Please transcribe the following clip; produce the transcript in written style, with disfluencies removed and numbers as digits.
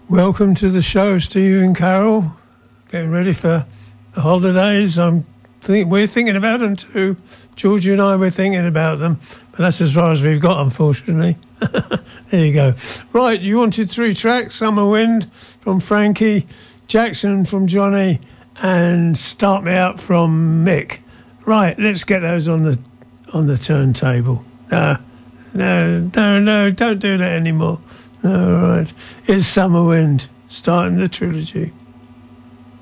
Welcome to the show, Steve and Carol. Getting ready for the holidays. We're thinking about them too. Georgie and I, we're thinking about them. But that's as far as we've got, unfortunately. There you go. Right, you wanted 3 tracks. Summer Wind from Frankie, Jackson from Johnny, and Start Me Up from Mick. Right, let's get those on the turntable. No, don't do that anymore. All right. It's Summer Wind, starting the trilogy.